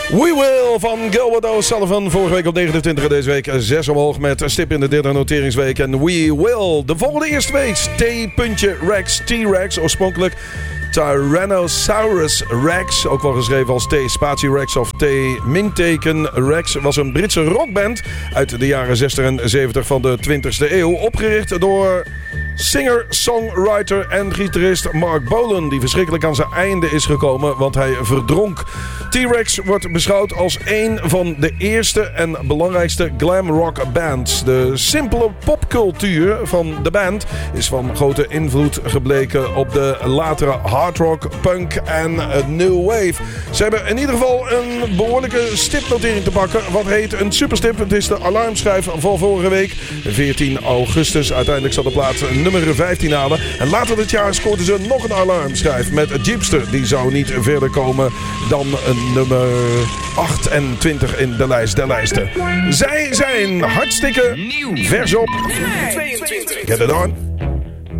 We Will van Gilbert O'Sullivan. Vorige week op 29, deze week 6 omhoog met een stip in de derde noteringsweek. En We Will. De volgende eerste week. T-Rex, T-Rex. Oorspronkelijk Tyrannosaurus Rex. Ook wel geschreven als T-Spatie-Rex of T-Minteken Rex. Was een Britse rockband uit de jaren 60 en 70 van de 20e eeuw. Opgericht door singer, songwriter en gitarist Mark Bolan, die verschrikkelijk aan zijn einde is gekomen, want hij verdronk. T-Rex wordt beschouwd als een van de eerste en belangrijkste glam rock bands. De simpele popcultuur van de band is van grote invloed gebleken op de latere hard rock, punk en new wave. Ze hebben in ieder geval een behoorlijke stipnotering te pakken. Wat heet een superstip? Het is de alarmschijf van vorige week, 14 augustus. Uiteindelijk zal de plaat nummer 15 halen. En later dit jaar scoorden ze nog een alarmschijf met Jeepster. Die zou niet verder komen dan nummer 28 in de lijst der lijsten. Zij zijn hartstikke nieuw. Vers op 22. Get it on.